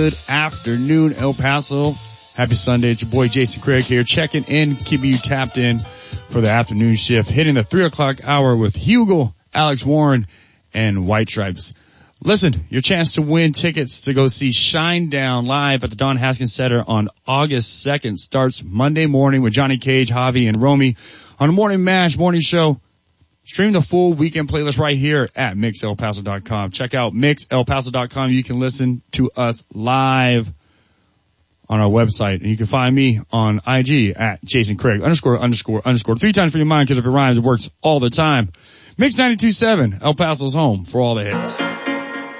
good afternoon, El Paso. Happy Sunday. It's your boy Jason Craig here, checking in, keeping you tapped in for the afternoon shift, hitting the 3 o'clock hour with Hugo, Alex Warren, and White Stripes. Listen, your chance to win tickets to go see Shinedown live at the Don Haskins Center on August 2nd starts Monday morning with Johnny Cage, Javi, and Romy on the Morning Mash Morning Show. Stream the full weekend playlist right here at mixelpaso.com. Check out mixelpaso.com. You can listen to us live on our website. And you can find me on IG at Jason Craig ____. 3 times for your mind, because if it rhymes, it works all the time. Mix 92.7, El Paso's home for all the hits.